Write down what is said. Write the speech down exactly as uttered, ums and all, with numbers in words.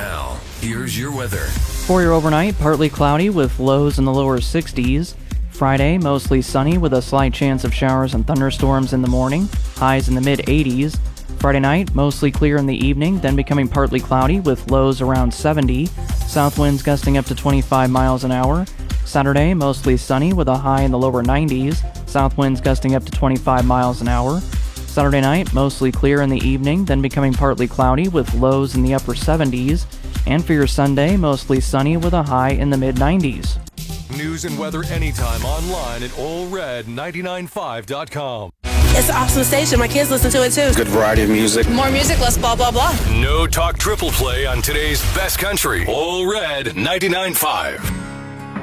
Now, here's your weather. For your overnight, partly cloudy with lows in the lower sixties. Friday, mostly sunny with a slight chance of showers and thunderstorms in the morning. Highs in the mid eighties. Friday night, mostly clear in the evening, then becoming partly cloudy with lows around seventy. South winds gusting up to twenty-five miles an hour. Saturday, mostly sunny with a high in the lower nineties. South winds gusting up to twenty-five miles an hour. Saturday night, mostly clear in the evening, then becoming partly cloudy with lows in the upper seventies. And for your Sunday, mostly sunny with a high in the mid nineties. News and weather anytime online at Ole Red nine nine five dot com. It's an awesome station. My kids listen to it too. Good variety of music. More music, less blah, blah, blah. No talk triple play on today's best country. Ole Red ninety-nine point five.